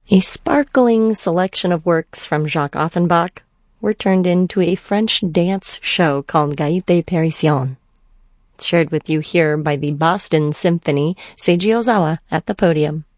A sparkling selection of works from Jacques Offenbach were turned into a French dance show called Gaite Parisienne. It's shared with you here by the Boston Symphony, Seiji Ozawa at the podium.